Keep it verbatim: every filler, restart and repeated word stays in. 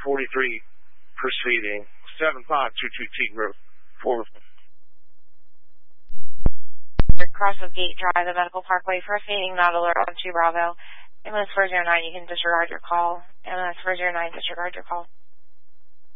forty-three proceeding. seven five two two T group. four. Cross of Gate Drive, the Medical Parkway, first meeting, not alert on two Bravo. Ambulance four zero nine, you can disregard your call. Ambulance four zero nine, disregard your call.